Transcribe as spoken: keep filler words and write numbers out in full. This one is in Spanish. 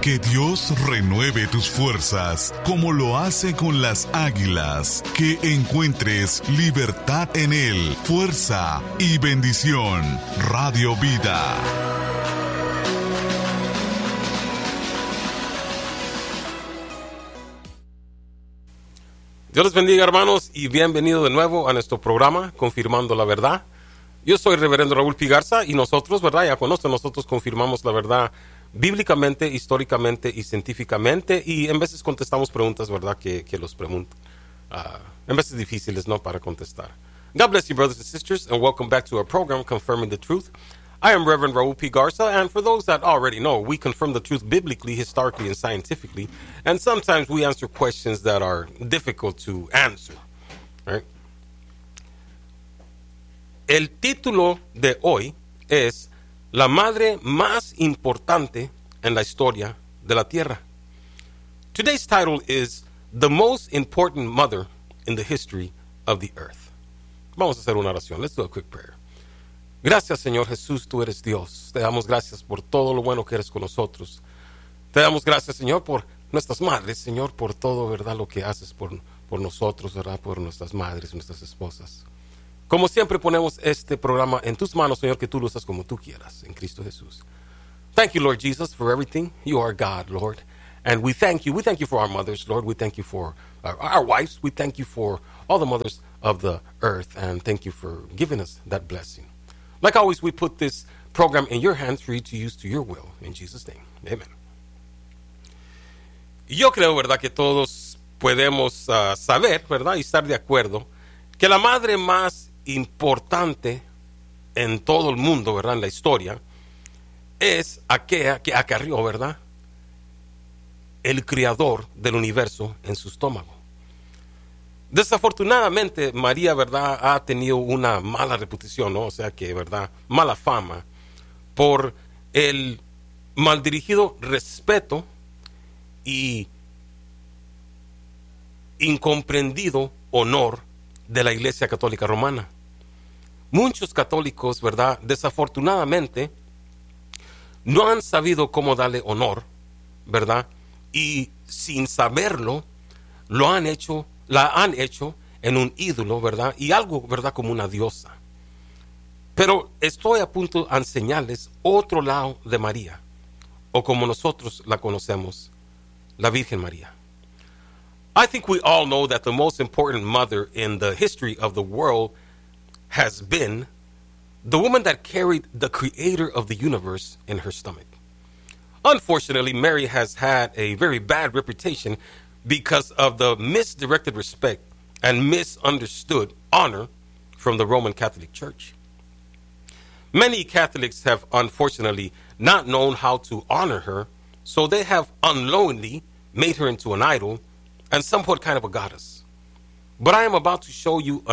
Que Dios renueve tus fuerzas, como lo hace con las águilas. Que encuentres libertad en Él, fuerza y bendición. Radio Vida. Dios les bendiga, hermanos, y bienvenido de nuevo a nuestro programa Confirmando la Verdad. Yo soy el reverendo Raúl P. Garza y nosotros, ¿verdad? Ya conocen, nosotros confirmamos la verdad bíblicamente, históricamente y científicamente, y en veces contestamos preguntas, ¿verdad? Que, que los preguntan. Uh, en veces difíciles, ¿no? Para contestar. God bless you, brothers and sisters, and welcome back to our program, Confirming the Truth. I am Reverend Raúl P. Garza, and for those that already know, we confirm the truth biblically, historically, and scientifically, and sometimes we answer questions that are difficult to answer. Right? El título de hoy es La madre más importante en la historia de la tierra. Today's title is The Most Important Mother in the History of the Earth. Vamos a hacer una oración. Let's do a quick prayer. Gracias, Señor Jesús, tú eres Dios. Te damos gracias por todo lo bueno que eres con nosotros. Te damos gracias, Señor, por nuestras madres, Señor, por todo, ¿verdad?, lo que haces por, por nosotros, ¿verdad?, por nuestras madres, nuestras esposas. Como siempre ponemos este programa en tus manos, Señor, que tú lo usas como tú quieras, en Cristo Jesús. Thank you, Lord Jesus, for everything. You are God, Lord. And we thank you. We thank you for our mothers, Lord. We thank you for our, our wives. We thank you for all the mothers of the earth. And thank you for giving us that blessing. Like always, we put this program in your hands for you to use to your will. In Jesus' name, amen. Yo creo, ¿verdad?, que todos podemos uh, saber, ¿verdad?, y estar de acuerdo que la madre más importante en todo el mundo, ¿verdad?, en la historia, es aquella que acarrió, ¿verdad?, el creador del universo en su estómago. Desafortunadamente, María, ¿verdad?, ha tenido una mala reputación, ¿no? O sea que, ¿verdad?, mala fama por el maldirigido respeto y incomprendido honor de la Iglesia Católica Romana. Muchos católicos, ¿verdad?, desafortunadamente no han sabido cómo darle honor, ¿verdad?, y sin saberlo lo han hecho, la han hecho en un ídolo, ¿verdad?, y algo, ¿verdad?, como una diosa. Pero estoy a punto de enseñarles otro lado de María, o como nosotros la conocemos, la Virgen María. I think we all know that the most important mother in the history of the world has been the woman that carried the creator of the universe in her stomach. Unfortunately, Mary has had a very bad reputation because of the misdirected respect and misunderstood honor from the Roman Catholic Church. Many Catholics have unfortunately not known how to honor her, so they have unknowingly made her into an idol and somewhat kind of a goddess. But I am about to show you